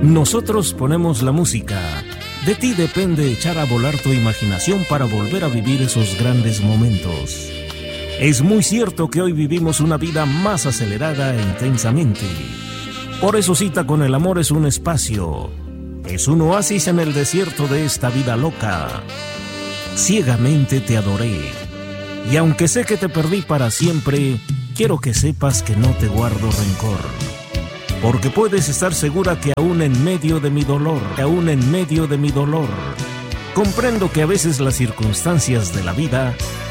Nosotros ponemos la música. De ti depende echar a volar tu imaginación para volver a vivir esos grandes momentos. Es muy cierto que hoy vivimos una vida más acelerada e intensamente. Por eso Cita con el Amor es un espacio. Es un oasis en el desierto de esta vida loca. Ciegamente te adoré. Y aunque sé que te perdí para siempre, quiero que sepas que no te guardo rencor. Porque puedes estar segura que aún en medio de mi dolor, comprendo que a veces las circunstancias de la vida